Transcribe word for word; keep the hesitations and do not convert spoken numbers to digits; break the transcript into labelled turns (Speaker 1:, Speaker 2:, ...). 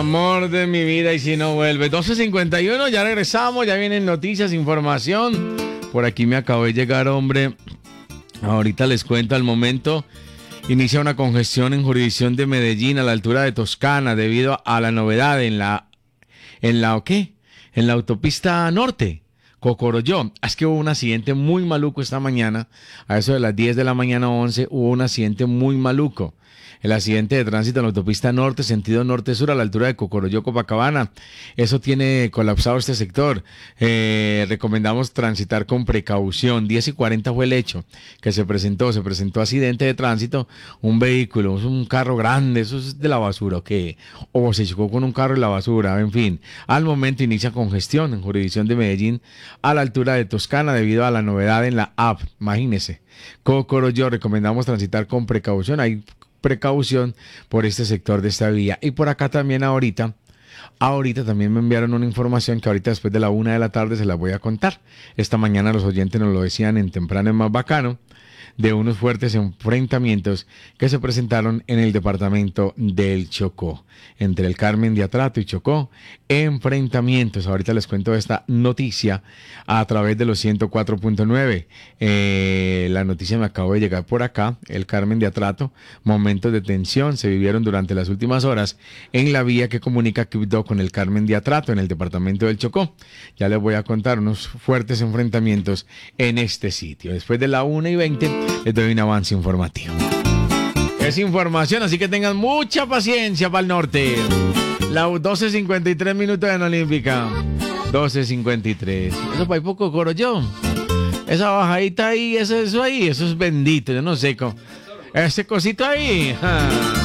Speaker 1: Amor de mi vida y si no vuelve. doce cincuenta y uno, ya regresamos, ya vienen noticias, información. Por aquí me acabo de llegar, hombre. Ahorita les cuento al momento. Inicia una congestión en jurisdicción de Medellín a la altura de Toscana debido a la novedad en la... ¿En la o qué? En la autopista norte. Cocorolló. Es que hubo un accidente muy maluco esta mañana. A eso de las diez de la mañana, once, hubo un accidente muy maluco. El accidente de tránsito en la autopista norte, sentido norte-sur, a la altura de Cocorolló, Copacabana. Eso tiene colapsado este sector. Eh, recomendamos transitar con precaución. diez y cuarenta fue el hecho que se presentó. Se presentó accidente de tránsito. Un vehículo, un carro grande, eso es de la basura, ¿o qué? O se chocó con un carro en la basura, en fin. Al momento inicia congestión en jurisdicción de Medellín a la altura de Toscana debido a la novedad en la app. Imagínese. Cocorolló, recomendamos transitar con precaución. Hay precaución por este sector de esta vía. Y por acá también ahorita, ahorita también me enviaron una información que ahorita después de la una de la tarde se la voy a contar. Esta mañana los oyentes nos lo decían en Temprano es Más Bacano, de unos fuertes enfrentamientos que se presentaron en el departamento del Chocó, entre el Carmen de Atrato y Chocó, enfrentamientos. Ahorita les cuento esta noticia a través de los ciento cuatro punto nueve. Eh, la noticia me acabó de llegar por acá, el Carmen de Atrato, momentos de tensión se vivieron durante las últimas horas en la vía que comunica Quibdó con el Carmen de Atrato en el departamento del Chocó. Ya les voy a contar unos fuertes enfrentamientos en este sitio. Después de la una y veinte les doy un avance informativo. Es información, así que tengan mucha paciencia para el norte. La doce cincuenta y tres minutos en Olímpica. doce cincuenta y tres. Eso para poco Cocorolló. Esa bajadita ahí, eso, eso ahí, eso es bendito. Yo no sé cómo. Ese cosito ahí. Ja.